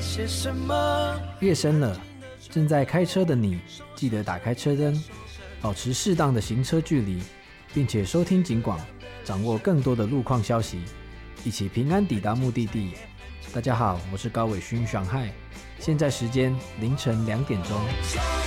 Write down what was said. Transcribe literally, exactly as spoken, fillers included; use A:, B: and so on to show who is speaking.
A: 些什么。
B: 夜深了，正在开车的你，记得打开车灯，保持适当的行车距离，并且收听警广，掌握更多的路况消息，一起平安抵达目的地。大家好，我是高伟勋上海，现在时间凌晨两点钟。